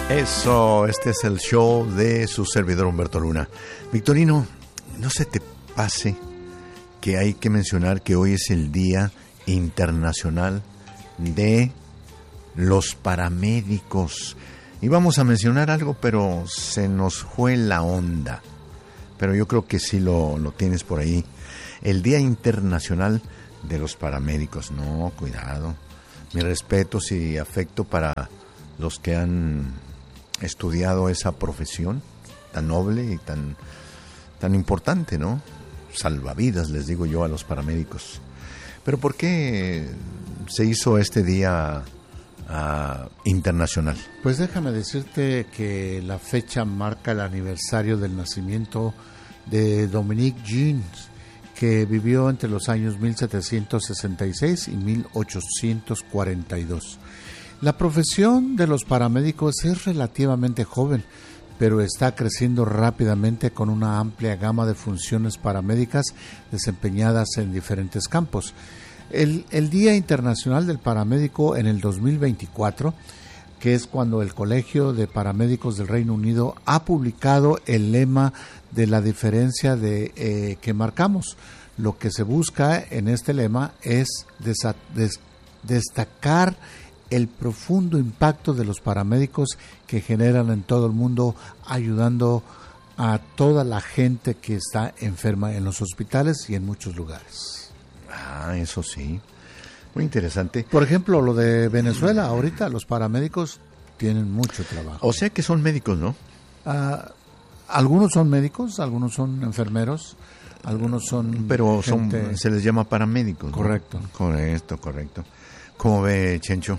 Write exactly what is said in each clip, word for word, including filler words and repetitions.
Eso, este es el show de su servidor Humberto Luna. Victorino, no se te pase que hay que mencionar que hoy es el Día Internacional de los Paramédicos. Íbamos a mencionar algo, pero se nos fue la onda. Pero yo creo que sí lo, lo tienes por ahí. El Día Internacional de los Paramédicos. No, cuidado. Mis respetos y afecto para los que han estudiado esa profesión tan noble y tan, tan importante, ¿no? Salvavidas, les digo yo a los paramédicos. Pero ¿por qué se hizo este día uh, internacional? Pues déjame decirte que la fecha marca el aniversario del nacimiento de Dominique Jeans, que vivió entre los años mil setecientos sesenta y seis y mil ochocientos cuarenta y dos. La profesión de los paramédicos es relativamente joven, pero está creciendo rápidamente con una amplia gama de funciones paramédicas desempeñadas en diferentes campos. El, el Día Internacional del Paramédico en el dos mil veinticuatro, que es cuando el Colegio de Paramédicos del Reino Unido ha publicado el lema de la diferencia de, eh, que marcamos. Lo que se busca en este lema es desa- des- destacar el profundo impacto de los paramédicos que generan en todo el mundo, ayudando a toda la gente que está enferma en los hospitales y en muchos lugares. Ah, eso sí. Muy interesante. Por ejemplo, lo de Venezuela, ahorita los paramédicos tienen mucho trabajo. O sea que son médicos, ¿no? Ah, algunos son médicos, algunos son enfermeros, algunos son... Pero gente... son, se les llama paramédicos, ¿no? Correcto. Correcto, correcto. ¿Cómo ve, Chencho?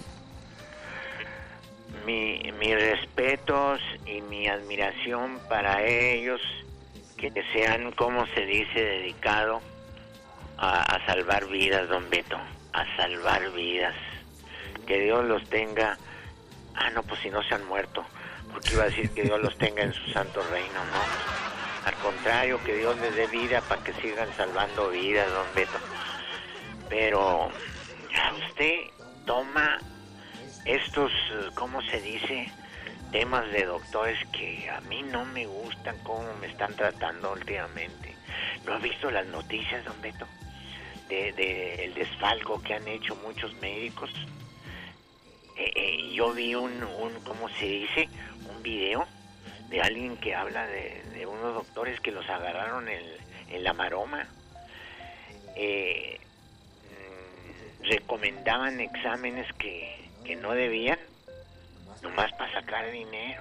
Mi, mis respetos y mi admiración para ellos, que sean, como se dice, dedicados a, a salvar vidas, don Beto, a salvar vidas. Que Dios los tenga. Ah, no, pues si no se han muerto, porque iba a decir que Dios los tenga en su santo reino, ¿no? Al contrario, que Dios les dé vida para que sigan salvando vidas, don Beto. Pero usted toma estos, ¿cómo se dice?, temas de doctores que a mí no me gustan cómo me están tratando últimamente. ¿No ha visto las noticias, don Beto? De, de el desfalco que han hecho muchos médicos. Eh, eh, yo vi un, un, ¿cómo se dice?, un video de alguien que habla de, de unos doctores que los agarraron en, en la maroma. Eh, recomendaban exámenes que que no debían, nomás para sacar dinero.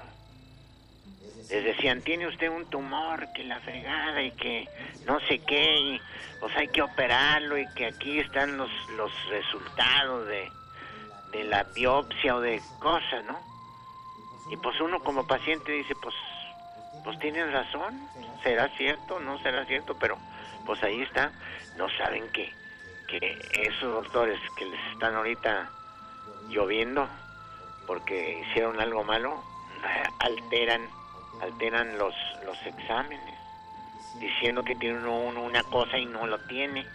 Les decían, tiene usted un tumor, que la fregada, y que no sé qué, y pues hay que operarlo, y que aquí están los, los resultados de, de la biopsia o de cosas, ¿no? Y pues uno como paciente dice, pues, pues tienen razón, será cierto, no será cierto, pero pues ahí está. No saben que, que esos doctores que les están ahorita lloviendo porque hicieron algo malo, alteran alteran los los exámenes diciendo que tiene uno, uno una cosa y no lo tiene.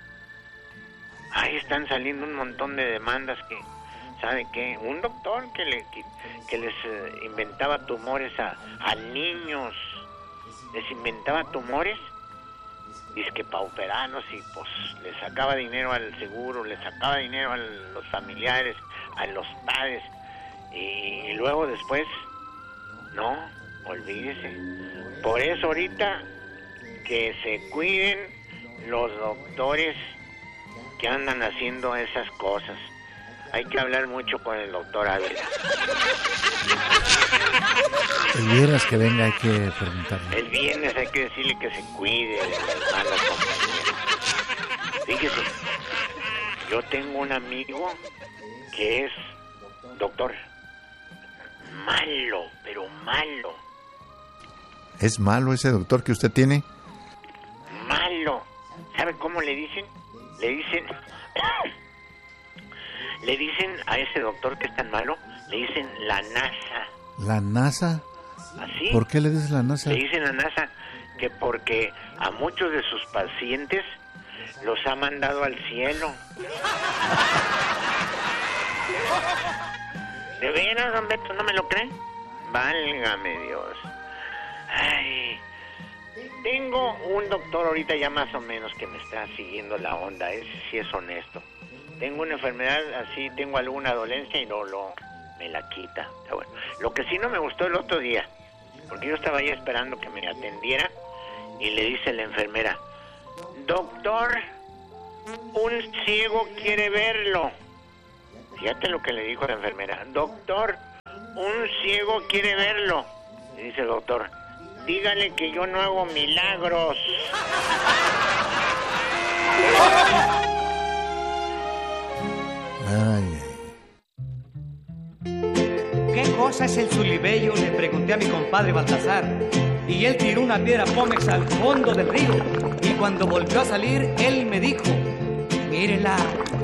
Ahí están saliendo un montón de demandas que, ¿sabe qué? Un doctor que le que, que les eh, inventaba tumores a, a niños, les inventaba tumores, dice que para operarlos, y pues le sacaba dinero al seguro, le sacaba dinero a los familiares, a los padres, y luego después, no, olvídese. Por eso ahorita que se cuiden los doctores que andan haciendo esas cosas. Hay que hablar mucho con el doctor Ávila. El viernes que venga hay que preguntarle. El viernes hay que decirle que se cuide de las malas compañías. Fíjese, yo tengo un amigo que es doctor. Malo, pero malo. ¿Es malo ese doctor que usted tiene? Malo. ¿Sabe cómo le dicen? Le dicen... le dicen a ese doctor que es tan malo, le dicen la NASA. ¿La NASA? ¿Así? ¿Por qué le dicen la NASA? Le dicen la NASA que porque a muchos de sus pacientes los ha mandado al cielo. ¿De veras, don Beto? ¿No me lo creen? Válgame Dios. Ay, tengo un doctor ahorita ya más o menos que me está siguiendo la onda, ese sí es honesto. Tengo una enfermedad así, tengo alguna dolencia y no lo me la quita. Está bueno. Lo que sí no me gustó el otro día, porque yo estaba ahí esperando que me atendiera y le dice la enfermera: doctor, un ciego quiere verlo. Fíjate lo que le dijo la enfermera: doctor, un ciego quiere verlo. Y dice el doctor: dígale que yo no hago milagros. Ay, ¿Qué cosa es el Zulibello? Le pregunté a mi compadre Baltasar. Y él tiró una piedra Pómex al fondo del río. Y cuando volvió a salir, él me dijo: mírela,